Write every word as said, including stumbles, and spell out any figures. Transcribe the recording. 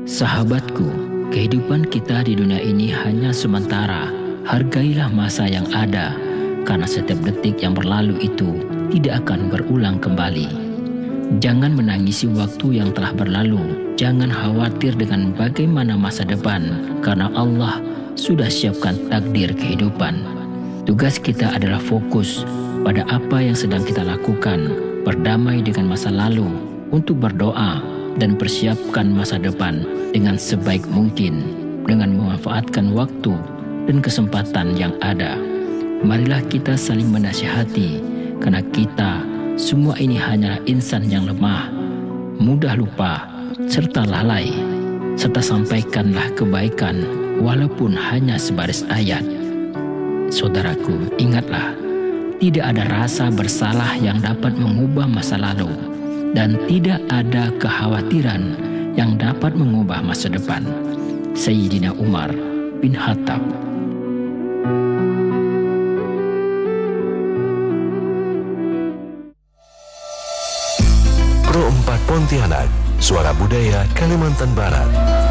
Sahabatku, kehidupan kita di dunia ini hanya sementara. Hargailah masa yang ada, karena setiap detik yang berlalu itu tidak akan berulang kembali. Jangan menangisi waktu yang telah berlalu. Jangan khawatir dengan bagaimana masa depan, karena Allah sudah siapkan takdir kehidupan. Tugas kita adalah fokus pada apa yang sedang kita lakukan, berdamai dengan masa lalu, untuk berdoa dan persiapkan masa depan dengan sebaik mungkin, dengan memanfaatkan waktu dan kesempatan yang ada. Marilah kita saling menasihati, karena kita semua ini hanyalah insan yang lemah, mudah lupa, serta lalai. Serta sampaikanlah kebaikan walaupun hanya sebaris ayat. Saudaraku, ingatlah, tidak ada rasa bersalah yang dapat mengubah masa lalu, dan tidak ada kekhawatiran yang dapat mengubah masa depan. Sayyidina Umar bin Khattab. Pro empat Pontianak, suara budaya Kalimantan Barat.